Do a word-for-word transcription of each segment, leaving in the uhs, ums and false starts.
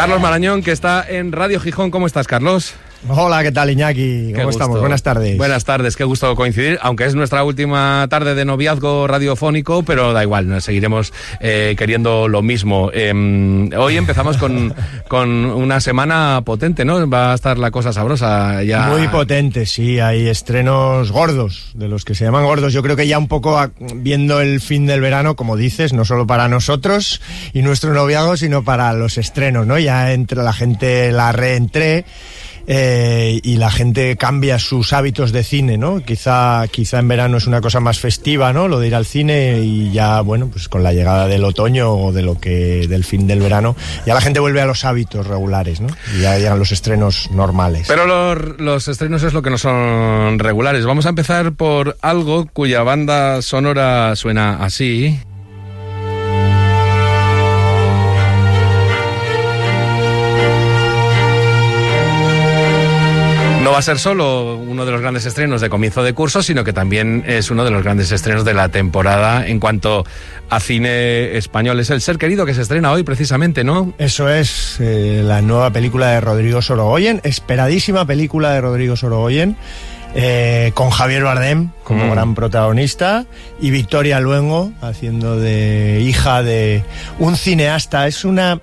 Carlos Marañón, que está en Radio Gijón. ¿Cómo estás, Carlos? Hola, ¿qué tal, Iñaki? ¿Cómo estamos? Buenas tardes. Buenas tardes, qué gusto coincidir, aunque es nuestra última tarde de noviazgo radiofónico, pero da igual, nos seguiremos eh, queriendo lo mismo. Eh, hoy empezamos con, con una semana potente, ¿no? Va a estar la cosa sabrosa ya. Muy potente, sí, hay estrenos gordos, de los que se llaman gordos. Yo creo que ya un poco a, viendo el fin del verano, como dices, no solo para nosotros y nuestro noviazgo, sino para los estrenos, ¿no? Ya entre la gente la reentré. Eh, y la gente cambia sus hábitos de cine, ¿no? Quizá, quizá en verano es una cosa más festiva, ¿no? Lo de ir al cine, y ya, bueno, pues con la llegada del otoño o de lo que del fin del verano, ya la gente vuelve a los hábitos regulares, ¿no? Y ya llegan los estrenos normales. Pero los, los estrenos es lo que no son regulares. Vamos a empezar por algo cuya banda sonora suena así. No va a ser solo uno de los grandes estrenos de comienzo de curso, sino que también es uno de los grandes estrenos de la temporada en cuanto a cine español. Es El ser querido, que se estrena hoy precisamente, ¿no? Eso es, eh, la nueva película de Rodrigo Sorogoyen, esperadísima película de Rodrigo Sorogoyen, eh, con Javier Bardem como mm. gran protagonista y Victoria Luengo haciendo de hija de un cineasta. Es una...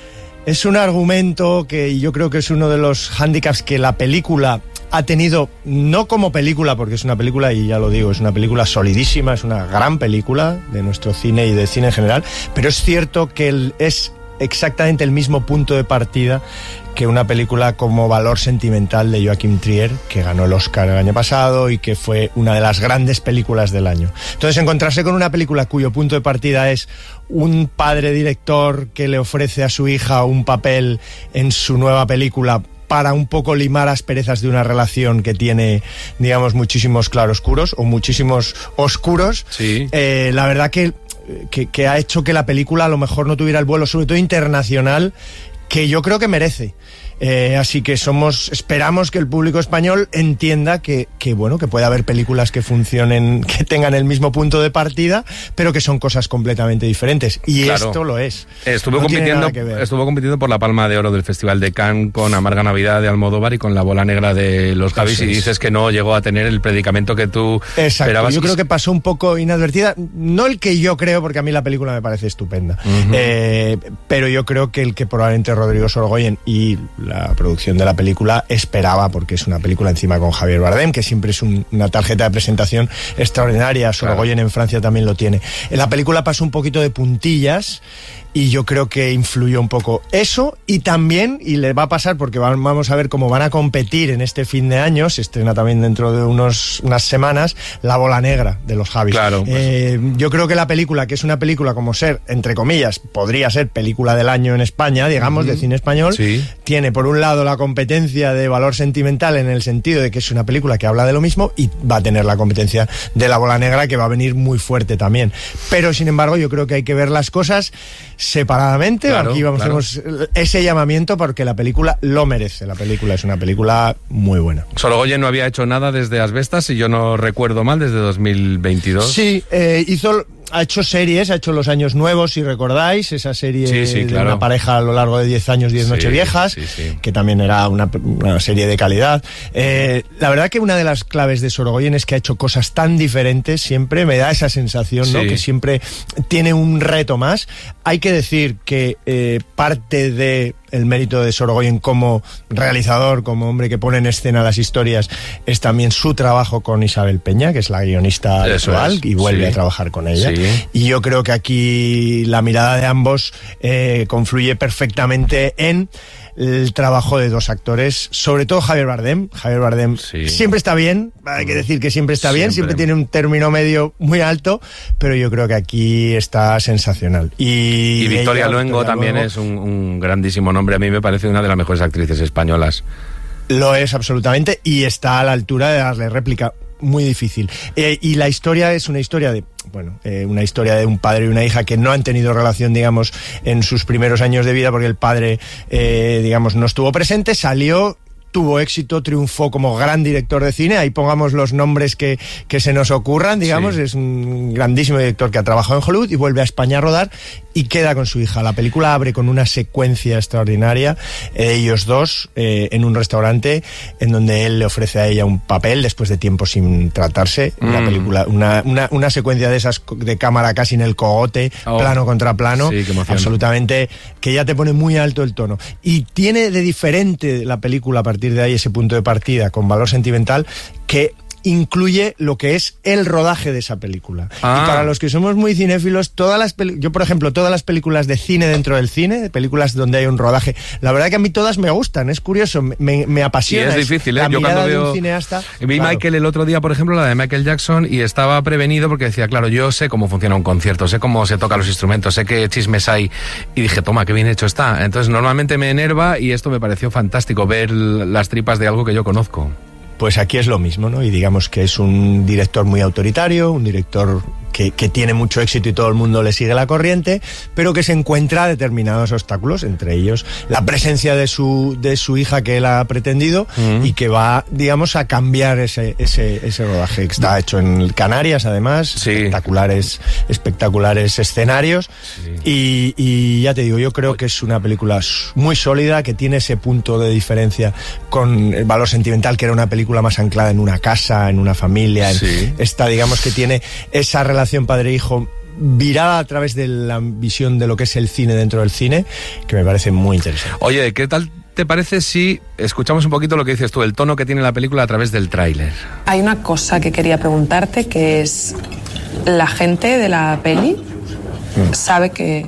Es un argumento que yo creo que es uno de los hándicaps que la película ha tenido, no como película, porque es una película, y ya lo digo, es una película solidísima, es una gran película de nuestro cine y de cine en general, pero es cierto que es exactamente el mismo punto de partida que una película como Valor Sentimental de Joachim Trier, que ganó el Oscar el año pasado y que fue una de las grandes películas del año. Entonces, encontrarse con una película cuyo punto de partida es un padre director que le ofrece a su hija un papel en su nueva película para un poco limar asperezas de una relación que tiene, digamos, muchísimos claroscuros o muchísimos oscuros, sí. eh, la verdad que, que, que ha hecho que la película a lo mejor no tuviera el vuelo, sobre todo internacional, que yo creo que merece. Eh, así que somos, esperamos que el público español entienda que, que bueno, que puede haber películas que funcionen, que tengan el mismo punto de partida, pero que son cosas completamente diferentes. Y claro, esto lo es. Estuvo no compitiendo, estuvo compitiendo por la Palma de Oro del Festival de Cannes con Amarga Navidad de Almodóvar y con La Bola Negra de los Javis, y dices que no llegó a tener el predicamento que tú Exacto. esperabas. Yo creo que pasó un poco inadvertida, no el que yo creo, porque a mí la película me parece estupenda, uh-huh. eh, pero yo creo que el que probablemente Rodrigo Sorogoyen y la producción de la película esperaba, porque es una película encima con Javier Bardem, que siempre es un, una tarjeta de presentación extraordinaria. Sorogoyen claro. en Francia también lo tiene. En la película pasó un poquito de puntillas y yo creo que influyó un poco eso, y también, y le va a pasar porque vamos a ver cómo van a competir en este fin de año, se estrena también dentro de unos, unas semanas, La Bola Negra de los Javis. Claro, pues. eh, yo creo que la película, que es una película como ser, entre comillas, podría ser película del año en España, digamos, uh-huh. de cine español, sí. tiene por un lado la competencia de Valor Sentimental en el sentido de que es una película que habla de lo mismo, y va a tener la competencia de La Bola Negra, que va a venir muy fuerte también. Pero sin embargo yo creo que hay que ver las cosas separadamente. Claro, aquí vamos claro. hacemos ese llamamiento porque la película lo merece. La película es una película muy buena. Sorogoyen no había hecho nada desde Asbestas, si yo no recuerdo mal, desde dos mil veintidós. Sí, eh, hizo... Ha hecho series, ha hecho Los Años Nuevos, si recordáis, esa serie sí, sí, de claro. una pareja a lo largo de diez años, diez sí, Nocheviejas, sí, sí. que también era una, una serie de calidad. Eh, la verdad que una de las claves de Sorogoyen es que ha hecho cosas tan diferentes siempre, me da esa sensación, ¿no? Sí. Que siempre tiene un reto más. Hay que decir que eh, parte de el mérito de Sorogoyen como realizador, como hombre que pone en escena las historias, es también su trabajo con Isabel Peña, que es la guionista actual, y vuelve sí. a trabajar con ella. Sí. Y yo creo que aquí la mirada de ambos eh, confluye perfectamente en el trabajo de dos actores, sobre todo Javier Bardem. Javier Bardem sí. siempre está bien, hay que decir que siempre está bien, siempre. siempre tiene un término medio muy alto, pero yo creo que aquí está sensacional. Y, y Victoria ella, Luengo Victoria también Luengo, es un, un grandísimo nombre, a mí me parece una de las mejores actrices españolas. Lo es absolutamente, y está a la altura de darle réplica. Muy difícil. Eh, y la historia es una historia de, bueno, eh, una historia de un padre y una hija que no han tenido relación, digamos, en sus primeros años de vida, porque el padre, eh, digamos, no estuvo presente, salió, tuvo éxito, triunfó como gran director de cine, ahí pongamos los nombres que, que se nos ocurran, digamos, sí. es un grandísimo director que ha trabajado en Hollywood y vuelve a España a rodar, y queda con su hija. La película abre con una secuencia extraordinaria, eh, ellos dos eh, en un restaurante en donde él le ofrece a ella un papel después de tiempo sin tratarse. Mm. La película, una, una, una secuencia de esas de cámara casi en el cogote, oh. plano contra plano, sí, absolutamente, que ya te pone muy alto el tono. Y tiene de diferente la película a partir de ahí, ese punto de partida con valor sentimental, que incluye lo que es el rodaje de esa película. Ah. Y para los que somos muy cinéfilos, todas las peli- yo por ejemplo, todas las películas de cine dentro del cine, películas donde hay un rodaje, la verdad que a mí todas me gustan, es curioso, me, me apasiona. Y es difícil, ¿eh? La Yo mirada cuando de veo... un cineasta... Vi claro. Michael el otro día, por ejemplo, la de Michael Jackson, y estaba prevenido porque decía, claro, yo sé cómo funciona un concierto, sé cómo se tocan los instrumentos, sé qué chismes hay, y dije, toma, qué bien hecho está. Entonces normalmente me enerva y esto me pareció fantástico, ver las tripas de algo que yo conozco. Pues aquí es lo mismo, ¿no? Y digamos que es un director muy autoritario, un director que, que tiene mucho éxito y todo el mundo le sigue la corriente, pero que se encuentra determinados obstáculos, entre ellos la presencia de su, de su hija que él ha pretendido mm. y que va, digamos, a cambiar ese, ese, ese rodaje. Está hecho en Canarias, además, sí. espectaculares, espectaculares escenarios. Sí. Y, y ya te digo, yo creo que es una película muy sólida, que tiene ese punto de diferencia con el valor sentimental, que era una película más anclada en una casa, en una familia. Sí. En esta, digamos, que tiene esa relación padre-hijo virada a través de la visión de lo que es el cine dentro del cine, que me parece muy interesante. Oye, ¿qué tal te parece si escuchamos un poquito lo que dices tú, el tono que tiene la película a través del tráiler? Hay una cosa que quería preguntarte, que es, ¿la gente de la peli mm. sabe que...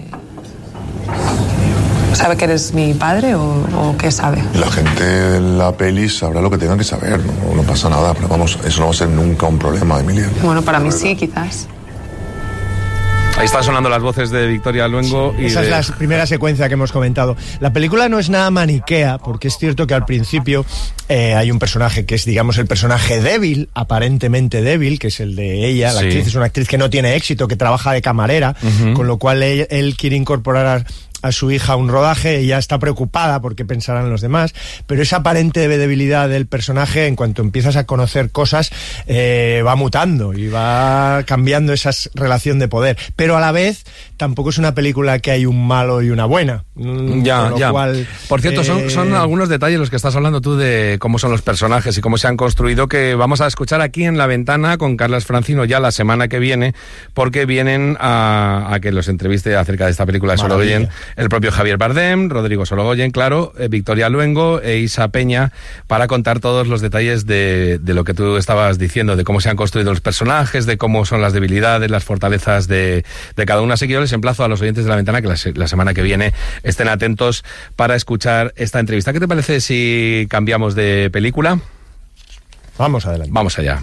¿Sabe que eres mi padre o, o qué sabe? La gente de la peli sabrá lo que tengan que saber, no, no pasa nada, pero vamos, eso no va a ser nunca un problema, Emilia. Bueno, para mí sí, quizás. Ahí están sonando las voces de Victoria Luengo. Sí, y esa de... es la primera secuencia que hemos comentado. La película no es nada maniquea, porque es cierto que al principio eh, hay un personaje que es, digamos, el personaje débil, aparentemente débil, que es el de ella. La sí. actriz es una actriz que no tiene éxito, que trabaja de camarera, uh-huh. con lo cual él, él quiere incorporar a... a su hija un rodaje, ella está preocupada porque pensarán los demás, pero esa aparente debilidad del personaje, en cuanto empiezas a conocer cosas, eh, va mutando y va cambiando esa relación de poder, pero a la vez tampoco es una película que hay un malo y una buena. Ya, ya. Cual, Por cierto, eh... son, son algunos detalles los que estás hablando tú de cómo son los personajes y cómo se han construido, que vamos a escuchar aquí en La Ventana con Carlas Francino ya la semana que viene, porque vienen a, a que los entreviste acerca de esta película de Sorogoyen el propio Javier Bardem, Rodrigo Sorogoyen, claro, eh, Victoria Luengo e Isa Peña, para contar todos los detalles de, de lo que tú estabas diciendo, de cómo se han construido los personajes, de cómo son las debilidades, las fortalezas de, de cada una. Así que yo les emplazo a los oyentes de La Ventana que la, la semana que viene estén atentos para escuchar esta entrevista. ¿Qué te parece si cambiamos de película? Vamos adelante. Vamos allá.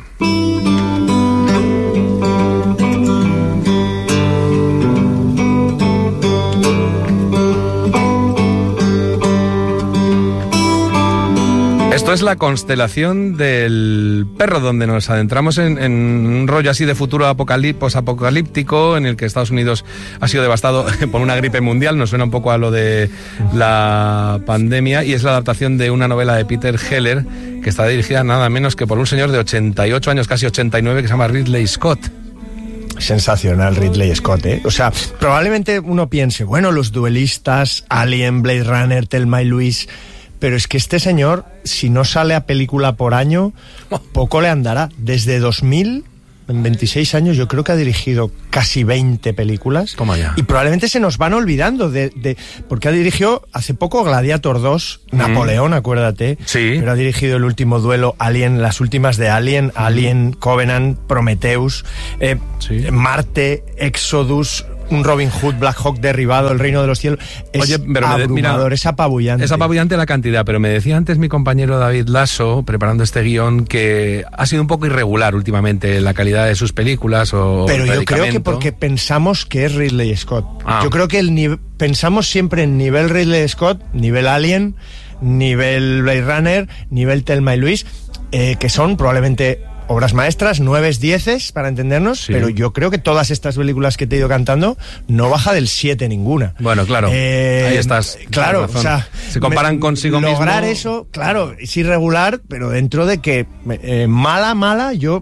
Esto es La constelación del perro, donde nos adentramos en, en un rollo así de futuro apocalíptico, en el que Estados Unidos ha sido devastado por una gripe mundial. Nos suena un poco a lo de la pandemia, y es la adaptación de una novela de Peter Heller, que está dirigida nada menos que por un señor de ochenta y ocho años, casi ochenta y nueve, que se llama Ridley Scott. Sensacional Ridley Scott, ¿eh? O sea, probablemente uno piense, bueno, los duelistas, Alien, Blade Runner, Thelma y Louise... Pero es que este señor, si no sale a película por año, poco le andará. Desde dos mil, en veintiséis años, yo creo que ha dirigido casi veinte películas. Toma ya. Y probablemente se nos van olvidando de, de porque ha dirigido hace poco Gladiator dos, mm. Napoleón, acuérdate. Sí. Pero ha dirigido El último duelo, Alien, las últimas de Alien, mm. Alien, Covenant, Prometheus, eh, sí. Marte, Exodus... Un Robin Hood, Black Hawk derribado, El reino de los cielos. Es Oye, pero abrumador, mira, es apabullante. Es apabullante la cantidad, pero me decía antes mi compañero David Lasso, preparando este guión, que ha sido un poco irregular últimamente la calidad de sus películas o Pero yo creo que porque pensamos que es Ridley Scott. Ah. Yo creo que el nivel, pensamos siempre en nivel Ridley Scott, nivel Alien, nivel Blade Runner, nivel Thelma y Louise, eh, que son probablemente... obras maestras, nueves, dieces, para entendernos, sí. Pero yo creo que todas estas películas que te he ido cantando no baja del siete ninguna. Bueno, claro, eh, ahí estás. Claro, o sea... Se comparan me, consigo lograr mismo... Lograr eso, claro, es irregular, pero dentro de que eh, mala, mala, yo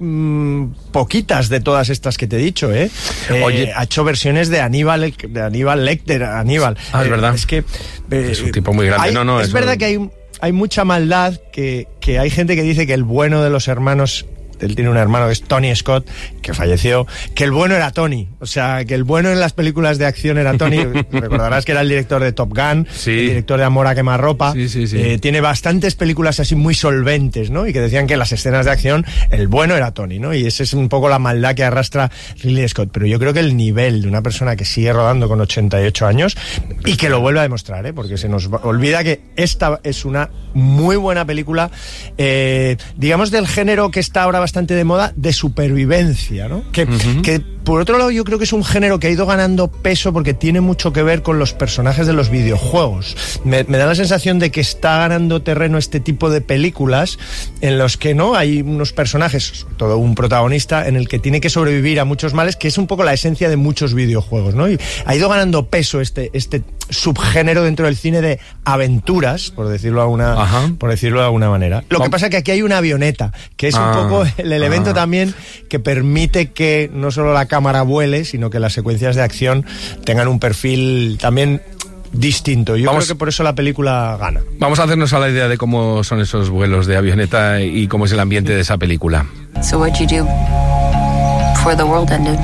mmm, poquitas de todas estas que te he dicho, ¿eh? eh Oye, ha hecho versiones de Aníbal, de Aníbal Lecter, Aníbal. Ah, es eh, verdad. Es que eh, es un tipo muy grande. Hay, no, no, es eso... verdad que hay, hay mucha maldad, que, que hay gente que dice que el bueno de los hermanos... Él tiene un hermano que es Tony Scott, que falleció, que el bueno era Tony. O sea, que el bueno en las películas de acción era Tony. Recordarás que era el director de Top Gun, sí. el director de Amor a quemarropa. Sí, sí, sí. Eh, tiene bastantes películas así muy solventes, ¿no? Y que decían que en las escenas de acción el bueno era Tony, ¿no? Y esa es un poco la maldad que arrastra Ridley Scott. Pero yo creo que el nivel de una persona que sigue rodando con ochenta y ocho años y que lo vuelve a demostrar, ¿eh? Porque se nos olvida que esta es una muy buena película, eh, digamos, del género que está ahora bastante de moda, de supervivencia, ¿no? Que, uh-huh. que por otro lado yo creo que es un género que ha ido ganando peso porque tiene mucho que ver con los personajes de los videojuegos. Me, me da la sensación de que está ganando terreno este tipo de películas en los que no hay unos personajes, sobre todo un protagonista, en el que tiene que sobrevivir a muchos males, que es un poco la esencia de muchos videojuegos, ¿no? Y ha ido ganando peso este, este subgénero dentro del cine de aventuras, por decirlo de alguna, por decirlo de alguna manera. Lo que pasa es que aquí hay una avioneta, que es ah, un poco el elemento ah. también que permite que no solo la cámara vuele, sino que las secuencias de acción tengan un perfil también distinto. Yo Vamos, creo que por eso la película gana. Vamos a hacernos a la idea de cómo son esos vuelos de avioneta y cómo es el ambiente de esa película. So what you do before the world ended?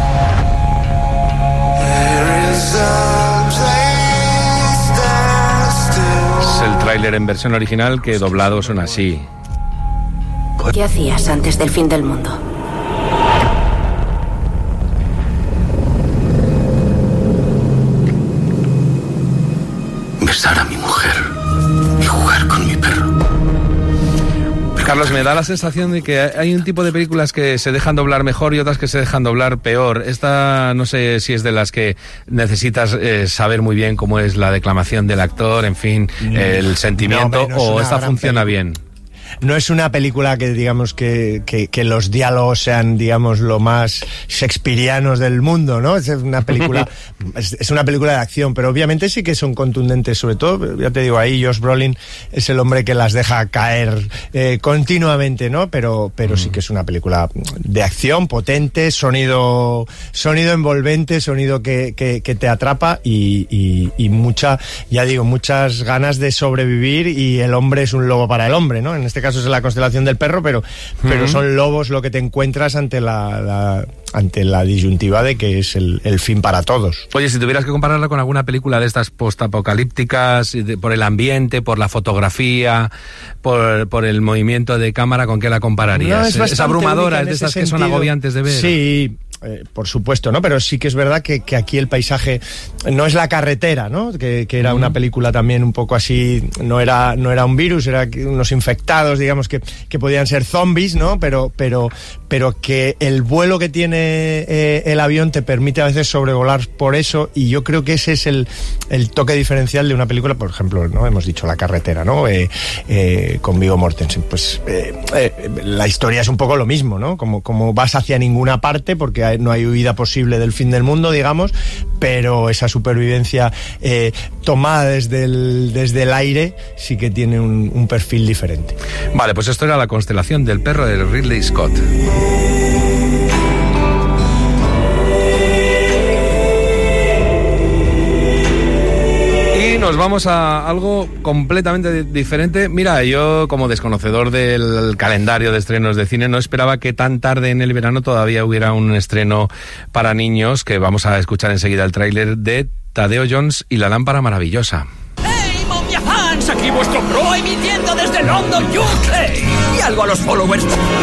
Es el tráiler en versión original que doblado suena así. ¿Qué hacías antes del fin del mundo? Besar a mi mujer y jugar con mi perro. Carlos, me da la sensación de que hay un tipo de películas que se dejan doblar mejor y otras que se dejan doblar peor. Esta no sé si es de las que necesitas eh, saber muy bien cómo es la declamación del actor, en fin, el sentimiento, no, no o esta funciona película. bien. No es una película que digamos que, que, que los diálogos sean, digamos, lo más shakespearianos del mundo, ¿no? Es una película, es, es una película de acción, pero obviamente sí que son contundentes, sobre todo, ya te digo, ahí Josh Brolin es el hombre que las deja caer eh, continuamente, ¿no? Pero, pero mm. sí que es una película de acción, potente, sonido, sonido envolvente, sonido que, que, que te atrapa y, y, y mucha, ya digo, muchas ganas de sobrevivir, y el hombre es un lobo para el hombre, ¿no? En este caso es la constelación del perro, pero, uh-huh. pero son lobos lo que te encuentras ante la, la ante la disyuntiva de que es el, el fin para todos. Oye, si tuvieras que compararla con alguna película de estas postapocalípticas, de, por el ambiente, por la fotografía, por, por el movimiento de cámara, ¿con qué la compararías? No, es, es abrumadora, es de esas que son agobiantes de ver. Sí, eh, por supuesto, ¿no? Pero sí que es verdad que, que aquí el paisaje no es la carretera, ¿no? Que, que era una película también un poco así, no era, no era un virus, era unos infectados, digamos, que, que podían ser zombies, ¿no? Pero, pero, pero que el vuelo que tiene eh, el avión te permite a veces sobrevolar por eso, y yo creo que ese es el, el toque diferencial de una película, por ejemplo, ¿no? Hemos dicho La carretera, ¿no? Eh, eh, con Viggo Mortensen. Pues eh, eh, la historia es un poco lo mismo, ¿no? Como, como vas hacia ninguna parte porque hay, no hay huida posible del fin del mundo, digamos, pero esa supervivencia eh, tomada desde el, desde el aire sí que tiene un, un perfil diferente. Vale, pues esto era La constelación del perro de Ridley Scott. Nos vamos a algo completamente diferente. Mira, yo como desconocedor del calendario de estrenos de cine no esperaba que tan tarde en el verano todavía hubiera un estreno para niños, que vamos a escuchar enseguida el tráiler de Tadeo Jones y la lámpara maravillosa. ¡Hey, momia fans! Aquí vuestro pro emitiendo desde London, U K. Y algo a los followers.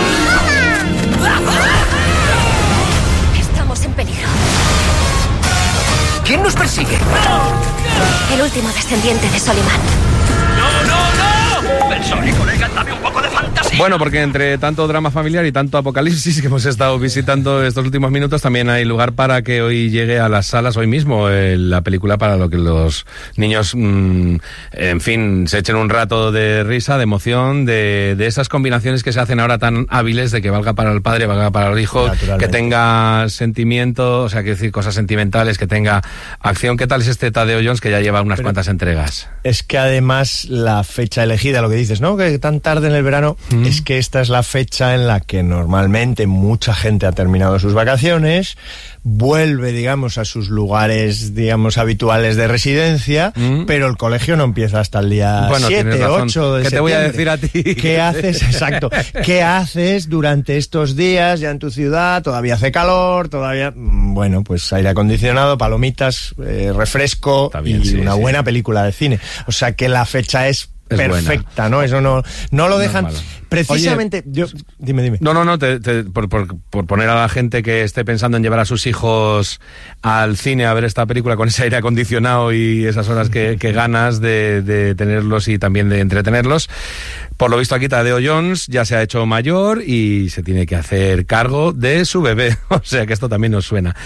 Estamos en peligro. ¿Quién nos persigue? El último descendiente de Soliman. ¡No, no, no! Pensori, colega, dame un poco de fantasía. Bueno, porque entre tanto drama familiar y tanto apocalipsis que hemos estado visitando estos últimos minutos, también hay lugar para que hoy llegue a las salas, hoy mismo, eh, la película para lo que los niños, mmm, en fin, se echen un rato de risa, de emoción, de, de esas combinaciones que se hacen ahora tan hábiles, de que valga para el padre, valga para el hijo, que tenga sentimiento, o sea, que decir, cosas sentimentales, que tenga acción. ¿Qué tal es este Tadeo Jones, que ya lleva unas Pero cuantas entregas? Es que además la fecha elegida, lo que dice dices, ¿no? Que tan tarde en el verano, mm. es que esta es la fecha en la que normalmente mucha gente ha terminado sus vacaciones, vuelve, digamos, a sus lugares, digamos, habituales de residencia, mm. pero el colegio no empieza hasta el día bueno, siete, ocho de ¿Qué septiembre. te voy a decir a ti? ¿Qué haces? Exacto. ¿Qué haces durante estos días ya en tu ciudad? Todavía hace calor, todavía... Bueno, pues aire acondicionado, palomitas, eh, refresco bien, y sí, una sí. buena película de cine. O sea que la fecha es... Es perfecta, buena. ¿no? Eso no, no lo dejan... No precisamente... Oye, yo, dime, dime. No, no, no, te, te, por, por, por poner a la gente que esté pensando en llevar a sus hijos al cine a ver esta película con ese aire acondicionado y esas horas que, que ganas de, de tenerlos y también de entretenerlos. Por lo visto aquí Tadeo Jones ya se ha hecho mayor y se tiene que hacer cargo de su bebé. O sea que esto también nos suena.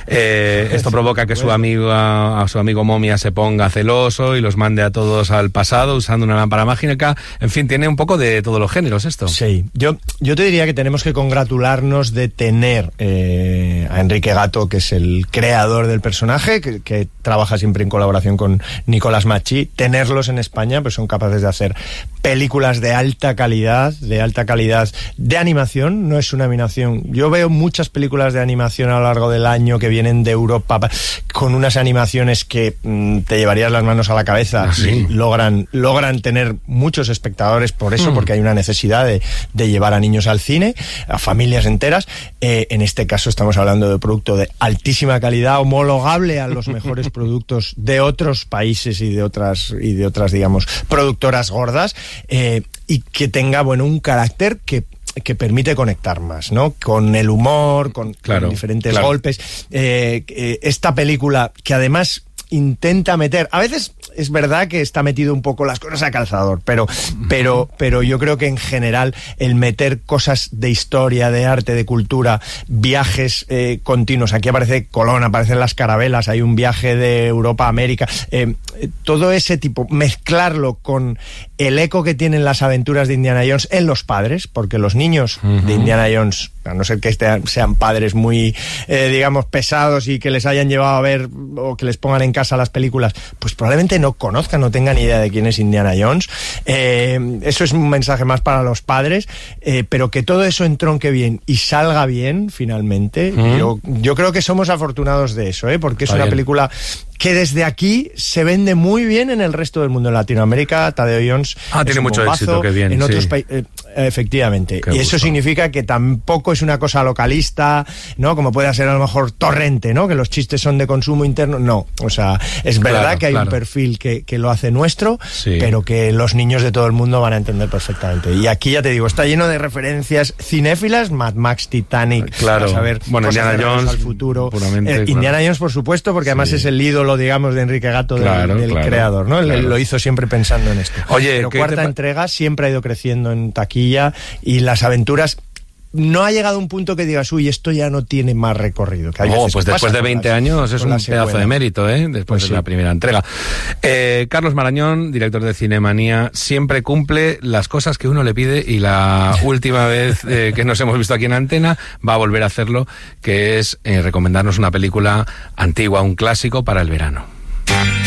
Eh, esto provoca que su amigo, a su amigo Momia se ponga celoso y los mande a todos al pasado usando una lámpara mágica. En fin, tiene un poco de todos los géneros esto. Sí, yo, yo te diría que tenemos que congratularnos de tener eh, a Enrique Gatto, que es el creador del personaje, que, que trabaja siempre en colaboración con Nicolas Machi. Tenerlos en España, pues son capaces de hacer películas de alta calidad, de alta calidad de animación, no es una animación. Yo veo muchas películas de animación a lo largo del año que vienen de Europa con unas animaciones que mmm, te llevarías las manos a la cabeza. ¿Ah, sí? Y logran, logran tener muchos espectadores por eso, mm. porque hay una necesidad de, de llevar a niños al cine, a familias enteras. Eh, en este caso estamos hablando de producto de altísima calidad, homologable a los mejores productos de otros países y de otras, y de otras, digamos, productoras gordas. Eh, y que tenga, bueno, un carácter que que permite conectar más, ¿no? Con el humor, con, claro, con diferentes claro. golpes. Eh, eh, esta película que además intenta meter, a veces es verdad que está metido un poco las cosas a calzador, pero, pero, pero yo creo que en general el meter cosas de historia, de arte, de cultura, viajes eh, continuos, aquí aparece Colón, aparecen las carabelas, hay un viaje de Europa a América, eh, todo ese tipo, mezclarlo con el eco que tienen las aventuras de Indiana Jones en los padres, porque los niños uh-huh. de Indiana Jones, a no ser que este, sean padres muy, eh, digamos, pesados y que les hayan llevado a ver o que les pongan en casa las películas, pues probablemente no conozcan, no tengan idea de quién es Indiana Jones. Eh, eso es un mensaje más para los padres, eh, pero que todo eso entronque bien y salga bien, finalmente. Mm. Yo, yo creo que somos afortunados de eso, ¿eh? Porque es Está una bien. película que desde aquí se vende muy bien en el resto del mundo. En Latinoamérica, Tadeo Jones ah, tiene mucho bombazo, éxito, qué bien. En otros sí. países, eh, efectivamente. Qué y gusto. Eso significa que tampoco es una cosa localista, ¿no? Como puede ser a lo mejor Torrente, ¿no? Que los chistes son de consumo interno. No, o sea, es verdad claro, que hay claro. un perfil que, que lo hace nuestro, sí. pero que los niños de todo el mundo van a entender perfectamente. Y aquí ya te digo, está lleno de referencias cinéfilas, Mad Max, Titanic, claro. a saber, bueno, Indiana Jones al futuro. Puramente, eh, claro. Indiana Jones, por supuesto, porque sí. además es el ídolo, digamos, de Enrique Gatto, claro, del, del claro, creador, ¿no? Claro. Él lo hizo siempre pensando en esto. Oye, pero cuarta te... entrega siempre ha ido creciendo en taquilla y las aventuras no ha llegado a un punto que digas, uy, esto ya no tiene más recorrido. Que oh, pues después de veinte las, años es un pedazo de mérito, ¿eh? Después pues de sí. la primera entrega. Eh, Carlos Marañón, director de Cinemanía, siempre cumple las cosas que uno le pide y la última vez eh, que nos hemos visto aquí en Antena va a volver a hacerlo, que es eh, recomendarnos una película antigua, un clásico para el verano.